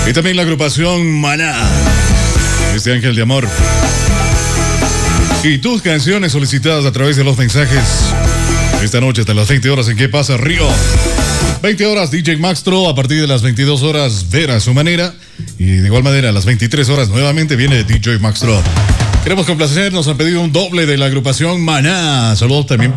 Y también la agrupación Maná, este ángel de amor. Y tus canciones solicitadas a través de los mensajes. Esta noche hasta las 20 horas en ¿Qué pasa, Río? 20 horas DJ Maxtro, a partir de las 22 horas Ver a su manera. Y de igual manera a las 23 horas nuevamente viene DJ Maxtro. Queremos complacer, nos han pedido un doble de la agrupación Maná. Saludos también para